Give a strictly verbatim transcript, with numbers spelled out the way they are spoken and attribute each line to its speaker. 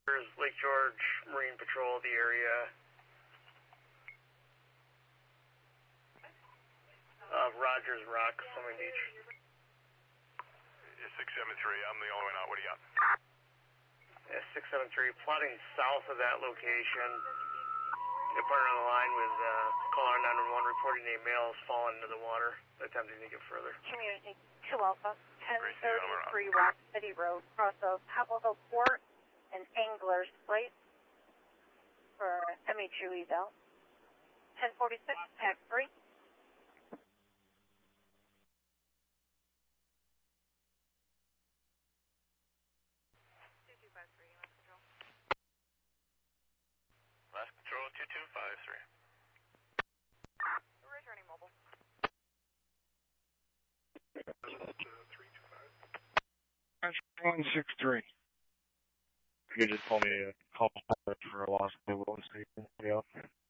Speaker 1: There's Lake George Marine Patrol, the area of Rogers Rock, Swimming Beach.
Speaker 2: six seven three, I'm the only one out. What do you got?
Speaker 1: Yeah, six seven three, plotting south of that location. Your partner on the line with uh, caller nine one one reporting a male has fallen into the water, attempting to get further.
Speaker 3: Community two Alpha, ten thirty-three Rock City Road, cross of Pebbleville Port and Anglers Place for M H U eval. ten forty-six, tag three.
Speaker 2: Last control, two two five three.
Speaker 3: We're returning mobile.
Speaker 4: one six three. You just told me to call for a lost mobile station. Yeah.